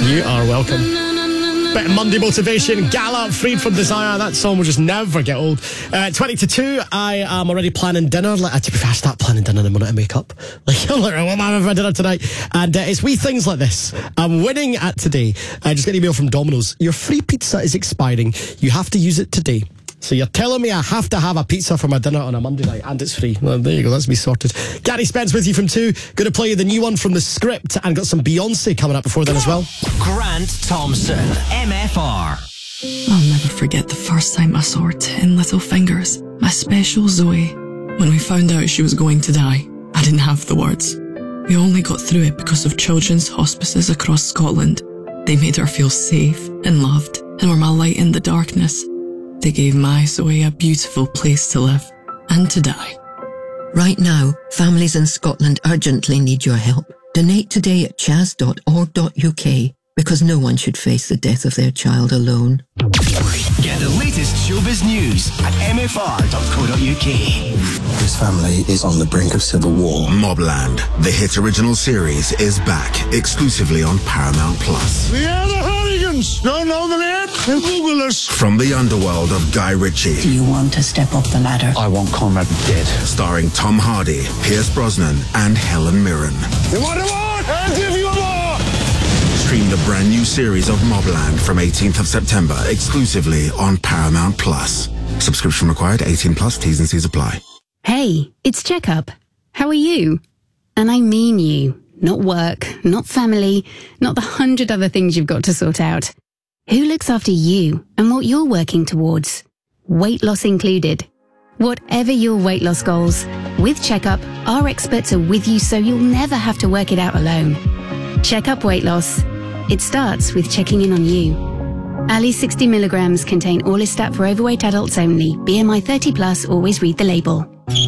You are welcome. Bit of Monday motivation, Gala, Freed from Desire. That song will just never get old. 20 to 2, I am already planning dinner. To be fair, I start planning dinner the minute I wake up. I'm like, what am I having for dinner tonight? And it's wee things like this. I'm winning at today. I just got an email from Domino's. Your free pizza is expiring. You have to use it today. So you're telling me I have to have a pizza for my dinner on a Monday night, and it's free. Well, there you go, that's me sorted. Gary Spence with you from 2. Going to play you the new one from The Script, and got some Beyonce coming up before then as well. Grant Thompson, MFR. I'll never forget the first time I saw her 10 little fingers, my special Zoe. When we found out she was going to die, I didn't have the words. We only got through it because of children's hospices across Scotland. They made her feel safe and loved, and were my light in the darkness. They gave my Zoe a beautiful place to live and to die. Right now, families in Scotland urgently need your help. Donate today at chas.org.uk, because no one should face the death of their child alone. Get the latest showbiz news at mfr.co.uk. This family is on the brink of civil war. Mobland, the hit original series, is back exclusively on Paramount Plus. We are the Hooligans. Don't know the name? Google us. From the underworld of Guy Ritchie. Do you want to step up the ladder? I want Conrad dead. Starring Tom Hardy, Pierce Brosnan, and Helen Mirren. You want more? I'll give you more. Stream the brand new series of Mobland from 18th of September exclusively on Paramount Plus. Subscription required, 18 plus, T's and C's apply. Hey, it's Checkup. How are you? And I mean you. Not work, not family, not the 100 other things you've got to sort out. Who looks after you and what you're working towards? Weight loss included. Whatever your weight loss goals, with Checkup, our experts are with you so you'll never have to work it out alone. Checkup Weight Loss. It starts with checking in on you. Ali 60 milligrams contain Orlistat for overweight adults only. BMI 30 plus, always read the label.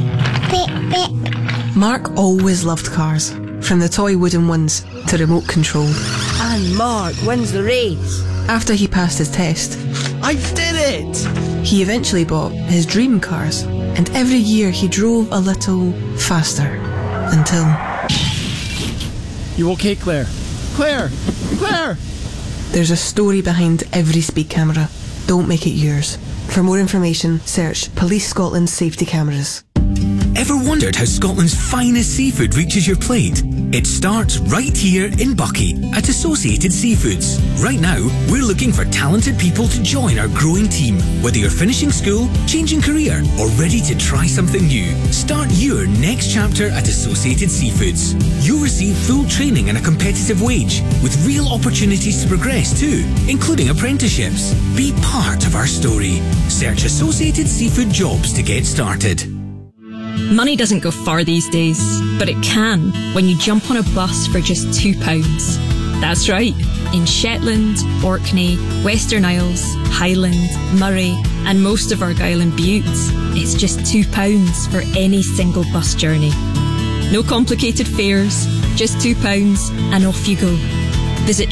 Mark always loved cars, from the toy wooden ones to remote controlled. And Mark wins the race. After he passed his test, I did it! He eventually bought his dream cars, and every year he drove a little faster, until... You okay, Claire? Claire! Claire! There's a story behind every speed camera. Don't make it yours. For more information, search Police Scotland Safety Cameras. Ever wondered how Scotland's finest seafood reaches your plate? It starts right here in Buckie at Associated Seafoods. Right now, we're looking for talented people to join our growing team. Whether you're finishing school, changing career, or ready to try something new, start your next chapter at Associated Seafoods. You'll receive full training and a competitive wage, with real opportunities to progress too, including apprenticeships. Be part of our story. Search Associated Seafood Jobs to get started. Money doesn't go far these days, but it can when you jump on a bus for just £2. That's right. In Shetland, Orkney, Western Isles, Highland, Murray, and most of Argyll and Bute, it's just £2 for any single bus journey. No complicated fares, just £2 and off you go. Visit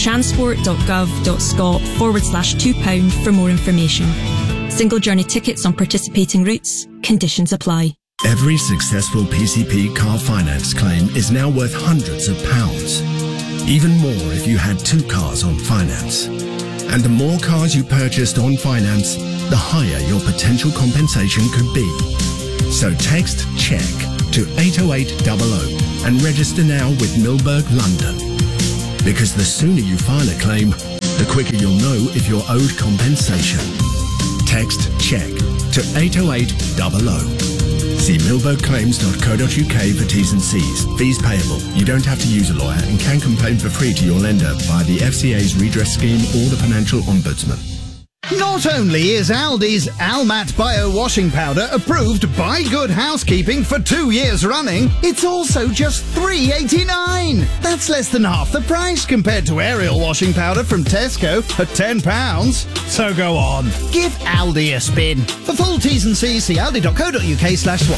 transport.gov.scot/£2 for more information. Single journey tickets on participating routes. Conditions apply. Every successful PCP car finance claim is now worth hundreds of pounds. Even more if you had 2 cars on finance. And the more cars you purchased on finance, the higher your potential compensation could be. So text CHECK to 80800 and register now with Milberg London. Because the sooner you file a claim, the quicker you'll know if you're owed compensation. Text CHECK to 80800. See milbergclaims.co.uk for T's and C's. Fees payable. You don't have to use a lawyer and can complain for free to your lender via the FCA's redress scheme or the Financial Ombudsman. Not only is Aldi's Almat Bio Washing Powder approved by Good Housekeeping for 2 years running, it's also just $3.89. That's less than half the price compared to Ariel Washing Powder from Tesco at £10. So go on, give Aldi a spin. For full T's and C's, see aldi.co.uk/swap.